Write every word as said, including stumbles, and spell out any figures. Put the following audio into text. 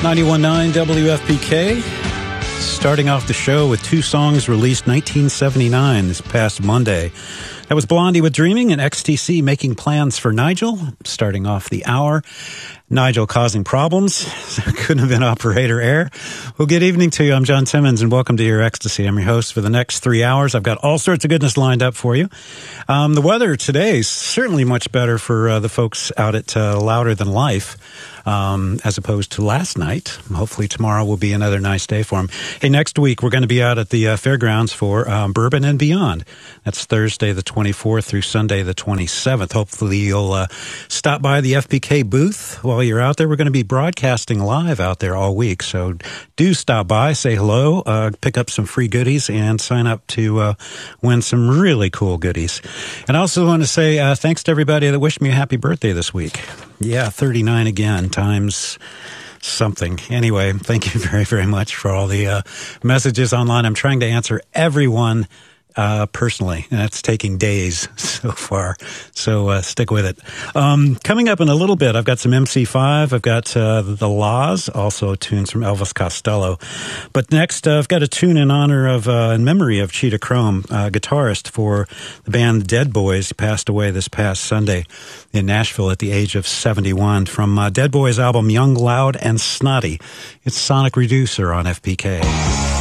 ninety-one point nine W F P K. Starting off the show with two songs released nineteen seventy-nine, this past Monday. That was Blondie with Dreaming and X T C Making Plans for Nigel. Starting off the hour, Nigel Causing Problems. Couldn't have been Operator Air. Well, good evening to you. I'm John Timmons, and welcome to Your Ecstasy. I'm your host for the next three hours. I've got all sorts of goodness lined up for you. Um, the weather today is certainly much better for uh, the folks out at uh, Louder Than Life. Um, as opposed to last night. Hopefully tomorrow will be another nice day for them. Hey, next week we're going to be out at the uh, fairgrounds for um, Bourbon and Beyond. That's Thursday the twenty-fourth through Sunday the twenty-seventh. Hopefully you'll uh, stop by the F P K booth while you're out there. We're going to be broadcasting live out there all week, so do stop by, say hello, uh, pick up some free goodies, and sign up to uh, win some really cool goodies. And I also want to say uh, thanks to everybody that wished me a happy birthday this week. Yeah, thirty-nine again, times something. Anyway, thank you very, very much for all the uh, messages online. I'm trying to answer everyone uh, personally, and it's taking days so far, so uh, stick with it. Um, coming up in a little bit, I've got some M C five, I've got uh, The Laws, also tunes from Elvis Costello. But next, uh, I've got a tune in honor of, uh, in memory of Cheetah Chrome, uh, guitarist for the band Dead Boys. He passed away this past Sunday in Nashville at the age of seventy-one, from uh, Dead Boys' album Young, Loud, and Snotty. It's Sonic Reducer on F P K.